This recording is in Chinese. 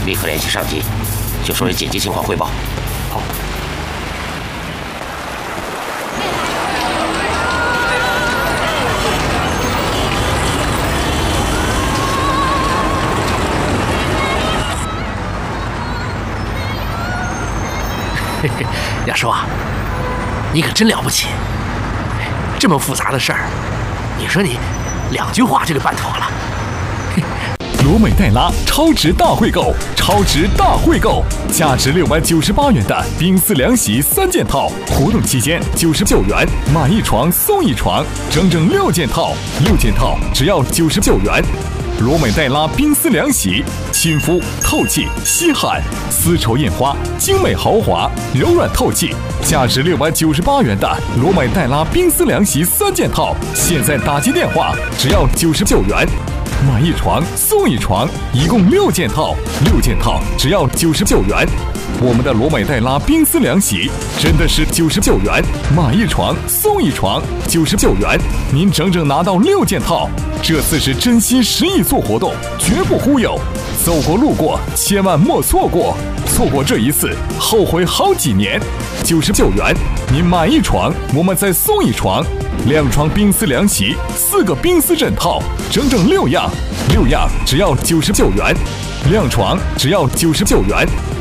立刻联系上级，就说有紧急情况汇报。 好。嘿嘿，亚叔啊，你可真了不起！这么复杂的事儿，你说你2句话就给办妥了。 罗美黛拉超值大汇购，超值大汇购，价值698元的冰丝凉席3件套，活动期间99元，买1床送1床，整整6件套，6件套只要99元。罗美黛拉冰丝凉席，亲肤透气吸汗，丝绸印花，精美豪华，柔软透气，价值698元的罗美黛拉冰丝凉席3件套，现在打击电话只要99元。买1床送1床，一共6件套，6件套只要99元。我们的罗美黛拉冰丝凉席真的是99元，买1床送1床，99元，您整整拿到6件套。这次是真心实意做活动，绝不忽悠，走过路过千万莫错过，错过这一次，后悔好几年。99元，您买1床，我们再送1床。2床冰丝凉席，4个冰丝枕套，整整6样，6样只要99元，2床只要99元。